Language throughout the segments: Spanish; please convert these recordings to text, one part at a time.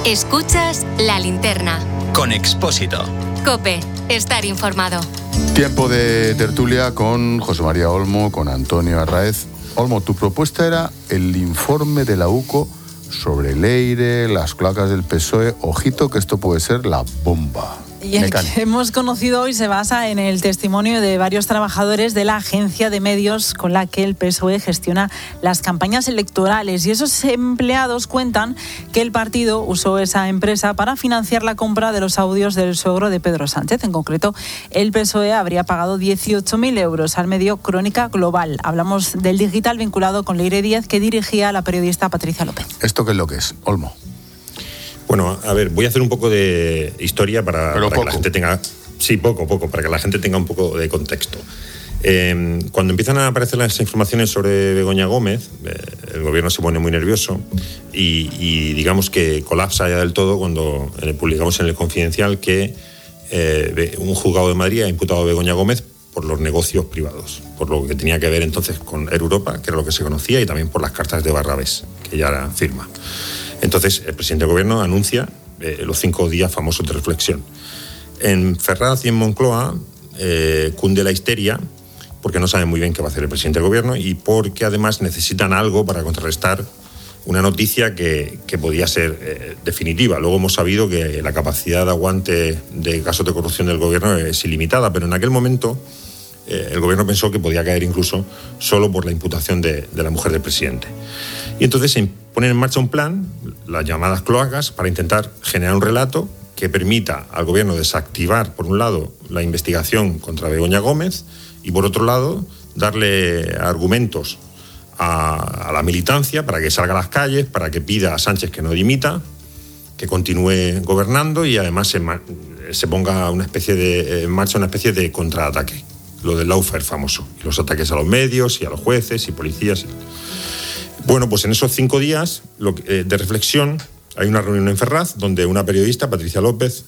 Escuchas La Linterna. Con Expósito. COPE. Estar informado. Tiempo de tertulia con José María Olmo, con Antonio Arraez. Olmo, tu propuesta era el informe de la UCO sobre Leire, las cloacas del PSOE. Ojito que esto puede ser la bomba. Y el que hemos conocido hoy se basa en el testimonio de varios trabajadores de la agencia de medios con la que el PSOE gestiona las campañas electorales. Y esos empleados cuentan que el partido usó esa empresa para financiar la compra de los audios del suegro de Pedro Sánchez. En concreto, el PSOE habría pagado 18.000 euros al medio Crónica Global. Hablamos del digital vinculado con Leire Díez, que dirigía la periodista Patricia López. ¿Esto qué es lo que es, Olmo? Bueno, a ver, voy a hacer un poco de historia para que la gente tenga... Sí, poco, para que la gente tenga un poco de contexto. Cuando empiezan a aparecer las informaciones sobre Begoña Gómez, el gobierno se pone muy nervioso y digamos que colapsa ya del todo cuando publicamos en El Confidencial que un juzgado de Madrid ha imputado a Begoña Gómez por los negocios privados, por lo que tenía que ver entonces con Air Europa, que era lo que se conocía, y también por las cartas de Barrabés, que ya era firma. Entonces, el presidente del gobierno anuncia los 5 días famosos de reflexión. En Ferraz y en Moncloa cunde la histeria porque no saben muy bien qué va a hacer el presidente del gobierno y porque además necesitan algo para contrarrestar una noticia que podía ser definitiva. Luego hemos sabido que la capacidad de aguante de casos de corrupción del gobierno es ilimitada, pero en aquel momento el gobierno pensó que podía caer incluso solo por la imputación de la mujer del presidente. Y entonces se ponen en marcha un plan, las llamadas cloacas, para intentar generar un relato que permita al gobierno desactivar, por un lado, la investigación contra Begoña Gómez y, por otro lado, darle argumentos a la militancia para que salga a las calles, para que pida a Sánchez que no dimita, que continúe gobernando y además se ponga en marcha una especie de contraataque, lo del lawfare famoso, y los ataques a los medios y a los jueces y policías. Bueno, pues en esos 5 días de reflexión hay una reunión en Ferraz donde una periodista, Patricia López,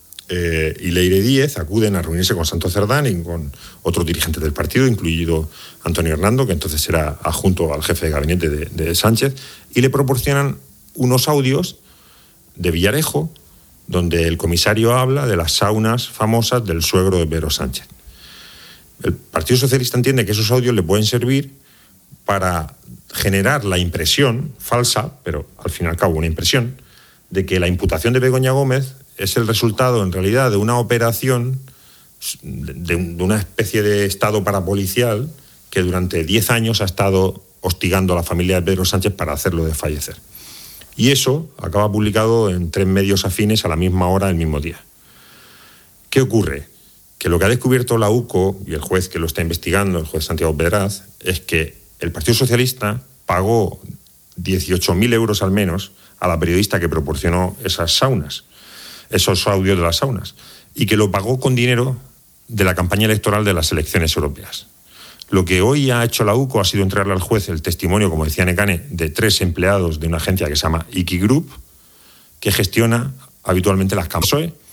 y Leire Díez acuden a reunirse con Santos Cerdán y con otros dirigentes del partido, incluido Antonio Hernando, que entonces era adjunto al jefe de gabinete de Sánchez, y le proporcionan unos audios de Villarejo donde el comisario habla de las saunas famosas del suegro de Pedro Sánchez. El Partido Socialista entiende que esos audios le pueden servir para generar la impresión, falsa, pero al fin y al cabo una impresión, de que la imputación de Begoña Gómez es el resultado en realidad de una operación, de una especie de estado parapolicial que durante 10 años ha estado hostigando a la familia de Pedro Sánchez para hacerlo desfallecer. Y eso acaba publicado en 3 medios afines a la misma hora, el mismo día. ¿Qué ocurre? Que lo que ha descubierto la UCO y el juez que lo está investigando, el juez Santiago Pedraz, es que el Partido Socialista pagó 18.000 euros al menos a la periodista que proporcionó esas saunas, esos audios de las saunas, y que lo pagó con dinero de la campaña electoral de las elecciones europeas. Lo que hoy ha hecho la UCO ha sido entregarle al juez el testimonio, como decía Necane, de 3 empleados de una agencia que se llama Iki Group, que gestiona habitualmente las campañas.